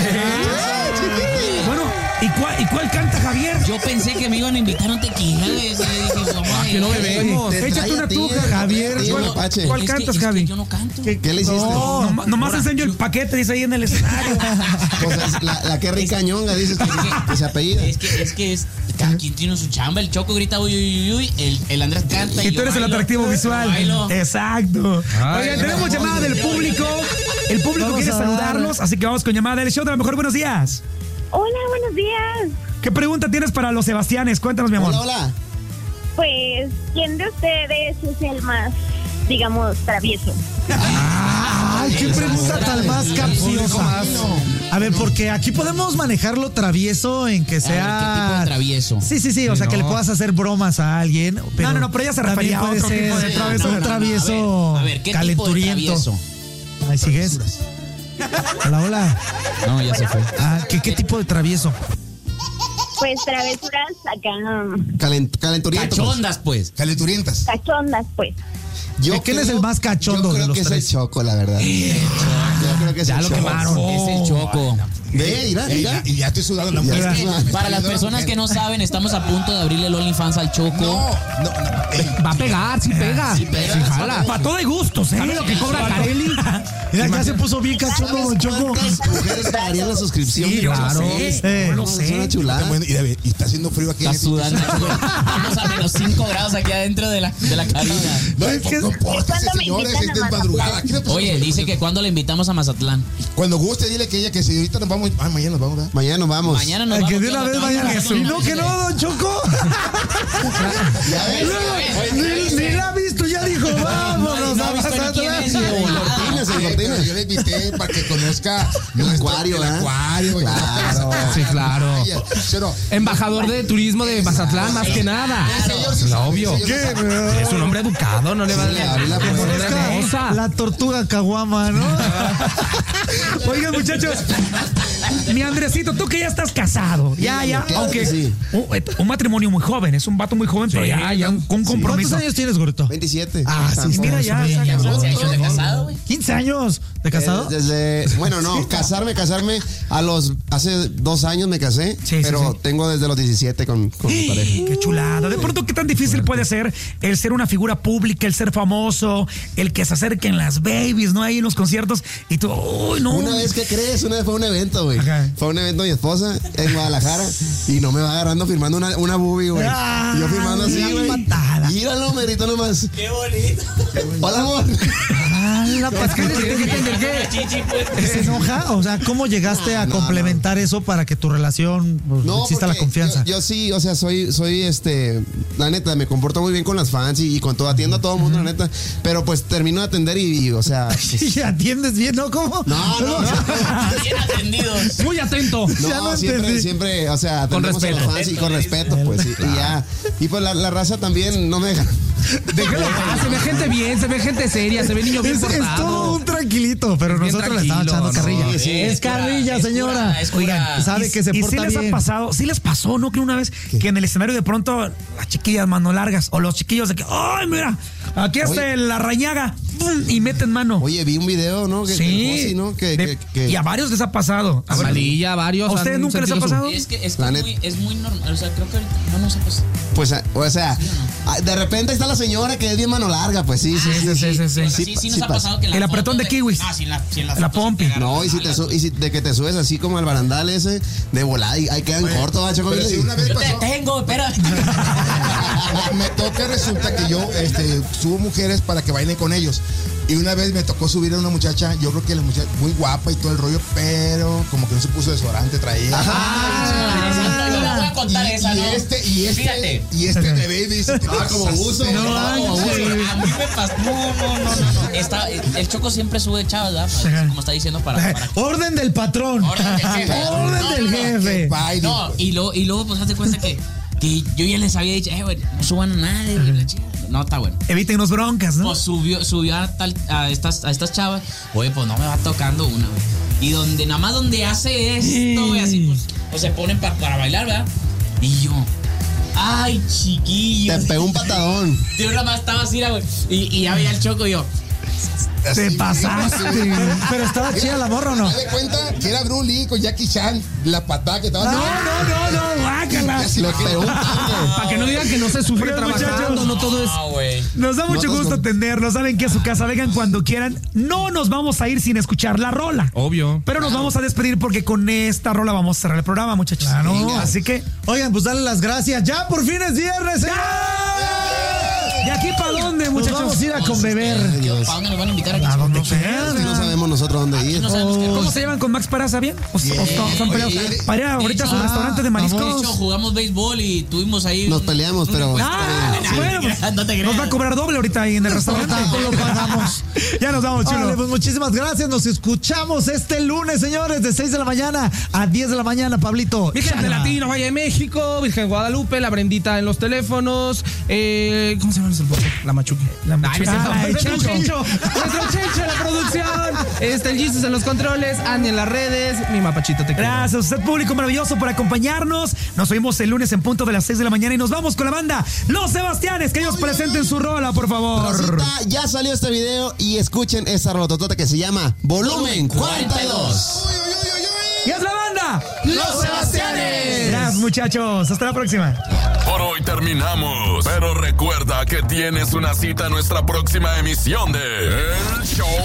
Bueno, ¿y cuál canta Javier? Yo pensé que me iban a invitar a un tequila, güey. Que no bebemos. Échate una tú, Javier. ¿Cuál cantas, Javi? Yo no canto. ¿Qué le hiciste? No, nomás enseño el paquete, dice ahí en el escenario. Pues la que rica ñonga, dices que se apellida. Es que cada quien tiene su chamba. El Choco grita uy, uy, uy, el Andrés canta. Y tú eres el atractivo visual. Exacto. Oigan, tenemos llamada del público. El público quiere saludarlos, así que vamos con llamada del show de la mejor. Buenos días. Hola, buenos días. ¿Qué pregunta tienes para los Sebastianes? Cuéntanos, mi amor. Hola. Pues, ¿quién de ustedes es el más, digamos, travieso? Ay, qué pregunta tan más capciosa. A ver, porque aquí podemos manejarlo travieso en que sea... ¿Qué tipo de travieso? Sí, o sea, que le puedas hacer bromas a alguien. Pero No, pero ella se refería a otro tipo de travieso. Un travieso A ver, ¿qué calenturiento. tipo de travieso? Ahí sigues. Hola. No, ya se fue. ¿Qué tipo de travieso? Pues travesuras acá, Calenturiento. Cachondas, pues. Calenturientas. cachondas, pues. ¿Quién es el más cachondo de los tres? Yo creo que es el Choco, la verdad. Yo creo que es Ya el lo Choco. quemaron. Es el Choco. Ve, mira. Y ya estoy sudando la mujer. Para las personas que no saben, estamos a punto de abrirle el OnlyFans al Choco. No. Va a pegar, sí pega. Sí jala. Para todo hay gustos, ¿eh? ¿Sabe lo que cobra Carelli? Mira, ya se puso bien cachondo, don Choco. ¿Cuántas mujeres pagarían la suscripción? Sí, yo lo sé. No sé. Es una chulada. Y está haciendo frío aquí. Está sudando. Estamos a menos 5 grados aquí adentro de la cabina. No importa, ¿Cuándo me señores, invitan es a de Mazatlán? madrugada. Aquí no te- Oye, dice que cuando le invitamos a Mazatlán. Cuando guste, dile que ella que si ahorita nos vamos. Mañana nos vamos, ¿verdad? Mañana nos vamos. Mañana nos vamos. Que de una vez vayan a Eso. Y no, que no, don Choco. Ya ves. Ni la ha visto, ya dijo, vámonos No, a no, Mazatlán. ¿quién es? Cortinas, en cortinas. Pero yo le invité para que conozca El acuario, el ¿eh? acuario. Claro. Sí, claro. Pero, Embajador de turismo de Mazatlán, más que nada. No, obvio. Es un hombre educado, no le va a abrí la dar La tortuga caguama, ¿no? Oigan, muchachos. Mi Andresito, tú que ya estás casado. Ya, claro aunque que sí. un matrimonio muy joven, es un vato muy joven, pero ya un compromiso. ¿Cuántos años tienes, Gorito? 27. Sí, Mira, ya, bien, ya, 12 años de casado, güey. 15 años de casado. Bueno, no, casarme, hace 2 años me casé, Sí, pero sí. tengo desde los 17 con mi pareja. Qué chulada. De pronto, ¿qué tan difícil puede ser el ser una figura pública, el ser famoso, el que se acerquen las babies, ¿no? Ahí en los conciertos y tú, uy, no. Una vez, ¿qué crees? Una vez fue un evento, güey. Ajá. Fue un evento de mi esposa en Guadalajara y no me va agarrando firmando una boobie, güey. Y yo firmando así, la güey. patada. Míralo, me gritó nomás. Qué bonito. Hola, amor. La pascua ¿Se enoja? O sea, ¿cómo llegaste a complementar eso para que tu relación pues, exista la porque confianza? Yo sí, o sea, soy la neta, me comporto muy bien con las fans y con todo, atiendo a todo el mundo, la neta. Pero pues termino de atender y o sea. Sí, atiendes bien, ¿no? ¿Cómo? No. Bien atendidos. Muy atento. Ya no entendí. siempre, o sea, atendemos a los fans y con respeto, pues, y ya. Y pues la raza también no me deja. Déjalo, se ve gente bien, se ve gente seria, se ve niño bien Es todo portado. un tranquilito, pero Es bien nosotros le estamos echando tranquilo, carrilla. ¿no? Sí, es carrilla, señora. es cura. Oigan, sabe que se y porta sí les bien. ha pasado, sí les pasó, ¿no? Que una vez que en el escenario de pronto las chiquillas mano largas o los chiquillos de que, ¡ay, mira! Aquí está la rañaga y meten mano. Oye, vi un video, ¿no? Sí, ¿no? y a varios les ha pasado. Amarilla, varios. ¿A ustedes han nunca les ha sentido su- pasado? Es La neta. muy normal. O sea, creo que ahorita no nos ha pasado. Pues, o sea, de repente está la señora que es bien mano larga, pues sí. Sí nos ha pasado que en la El apretón foto de kiwis. Ah, sí, en la La foto sí pompi. te agarran. No, y si de que te subes así como el barandal ese, de volada, y ahí quedan cortos, ¿va, Choco? pero si una vez Yo te pasó, tengo, espera. me toca, resulta que yo subo mujeres para que bailen con ellos. Y una vez me tocó subir a una muchacha, yo creo que la muchacha muy guapa y todo el rollo, pero como que no se puso desodorante, traía. Yo le voy a contar esa, ¿no? Fíjate. Y este bebé dice, como buzo. A mí me pasó. No. El Choco siempre sube chavas, ¿verdad? Como está diciendo para Orden del patrón. Orden del jefe. Orden del jefe. No, y luego pues hazte cuenta que yo ya les había dicho, güey, no suban a nadie, güey, la chica. No, está bueno. Evítenos broncas, ¿no? Pues subió a estas chavas. Oye, pues no me va tocando una, güey. Y nada más donde hace esto, güey, así pues se ponen para bailar, ¿verdad? Y yo, ay, chiquillo. Te pegó un patadón. Yo nada más estaba así, güey. Y ya veía el Choco y yo, Te pasaste. Pero estaba chida la morra, ¿o no? ¿Te das cuenta que era Bruce Lee con Jackie Chan? La patada que estaba... No, guácala. Para que no digan que no se sufre Oigan, trabajando, muchachos. no todo es... Nos da mucho gusto atenderlos. Saben que a su casa vengan cuando quieran. No nos vamos a ir sin escuchar la rola. Obvio. Pero nos vamos a despedir porque con esta rola vamos a cerrar el programa, muchachos. Claro. Así que... Oigan, pues dale las gracias. Ya por fin es viernes, señor. ¿Y aquí para dónde, Nos muchachos? vamos a ir a conbeber. ¿Para dónde nos van a invitar aquí? A donde Es que quieran. no sabemos nosotros dónde ir. No sabemos qué. ¿Cómo se llevan con Max Paraza? ¿Bien? ¿O son peleados? Oye, Para ir ahorita a su de hecho, restaurante de De mariscos. hecho, jugamos béisbol y tuvimos ahí. Nos peleamos, pero... Bueno, pues, no te creas. nos va a cobrar doble ahorita ahí en el restaurante. Tampoco lo pagamos. Ya nos vamos, chulo. Vale, pues muchísimas gracias. Nos escuchamos este lunes, señores, de 6 de la mañana a 10 de la mañana, Pablito. Virgen de Chala. Latino, Valle de México, Virgen de Guadalupe, la Brendita en los teléfonos. ¿Cómo se llama el bolso? La Machuque. La Machuque. Ah, el Nuestro Chencho. Chencho. Nuestro Chencho en la producción. El Jesus en los controles. Andy en las redes. Mi mapachito te quiero. Gracias a usted, público maravilloso, por acompañarnos. Nos oímos el lunes en punto de las 6 de la mañana y nos vamos con la banda Los Sebastianes. Que ellos presenten su rola, por favor. Rosita, ya salió este video y escuchen esa rolototota que se llama Volumen 42. ¿Y es la banda? ¡Los Sebastianes! Gracias, muchachos. Hasta la próxima. Por hoy terminamos, pero recuerda que tienes una cita en nuestra próxima emisión de El Show